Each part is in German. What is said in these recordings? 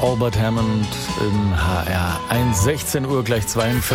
Albert Hammond im HR 1, 16 Uhr gleich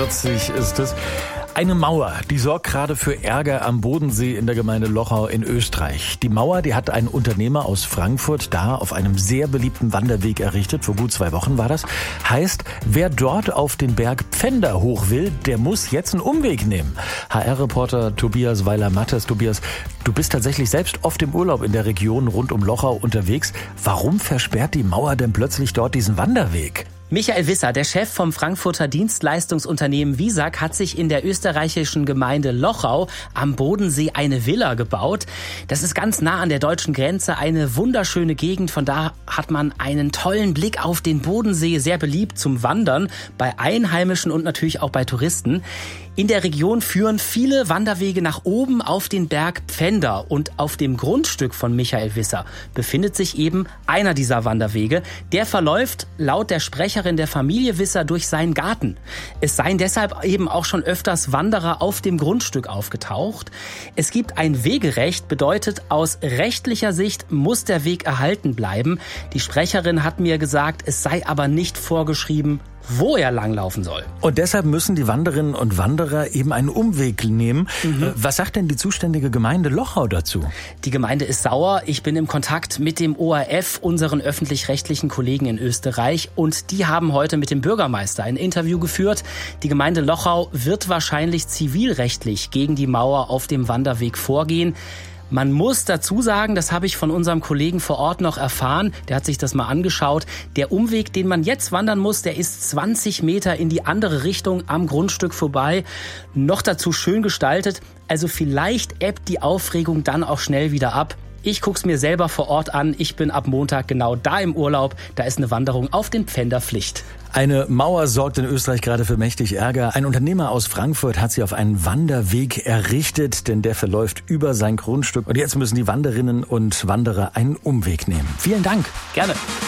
42 ist es. Eine Mauer, die sorgt gerade für Ärger am Bodensee in der Gemeinde Lochau in Österreich. Die Mauer, die hat ein Unternehmer aus Frankfurt da auf einem sehr beliebten Wanderweg errichtet. Vor gut 2 Wochen war das. Heißt, wer dort auf den Berg Pfänder hoch will, der muss jetzt einen Umweg nehmen. HR-Reporter Tobias Weiler-Mattes. Tobias, du bist tatsächlich selbst oft im Urlaub in der Region rund um Lochau unterwegs. Warum versperrt die Mauer denn plötzlich dort diesen Wanderweg? Michael Wisser, der Chef vom Frankfurter Dienstleistungsunternehmen Visag, hat sich in der österreichischen Gemeinde Lochau am Bodensee eine Villa gebaut. Das ist ganz nah an der deutschen Grenze, eine wunderschöne Gegend. Von da hat man einen tollen Blick auf den Bodensee, sehr beliebt zum Wandern bei Einheimischen und natürlich auch bei Touristen. In der Region führen viele Wanderwege nach oben auf den Berg Pfänder und auf dem Grundstück von Michael Wisser befindet sich eben einer dieser Wanderwege. Der verläuft laut der Sprecherin der Familie Wisser durch seinen Garten. Es seien deshalb eben auch schon öfters Wanderer auf dem Grundstück aufgetaucht. Es gibt ein Wegerecht, bedeutet aus rechtlicher Sicht muss der Weg erhalten bleiben. Die Sprecherin hat mir gesagt, es sei aber nicht vorgeschrieben, wo er langlaufen soll. Und deshalb müssen die Wanderinnen und Wanderer eben einen Umweg nehmen. Was sagt denn die zuständige Gemeinde Lochau dazu? Die Gemeinde ist sauer. Ich bin im Kontakt mit dem ORF, unseren öffentlich-rechtlichen Kollegen in Österreich. Und die haben heute mit dem Bürgermeister ein Interview geführt. Die Gemeinde Lochau wird wahrscheinlich zivilrechtlich gegen die Mauer auf dem Wanderweg vorgehen. Man muss dazu sagen, das habe ich von unserem Kollegen vor Ort noch erfahren, der hat sich das mal angeschaut, der Umweg, den man jetzt wandern muss, der ist 20 Meter in die andere Richtung am Grundstück vorbei, noch dazu schön gestaltet, also vielleicht ebbt die Aufregung dann auch schnell wieder ab. Ich guck's mir selber vor Ort an, ich bin ab Montag genau da im Urlaub, da ist eine Wanderung auf den Pfänder Pflicht. Eine Mauer sorgt in Österreich gerade für mächtig Ärger. Ein Unternehmer aus Frankfurt hat sie auf einen Wanderweg errichtet, denn der verläuft über sein Grundstück. Und jetzt müssen die Wanderinnen und Wanderer einen Umweg nehmen. Vielen Dank. Gerne.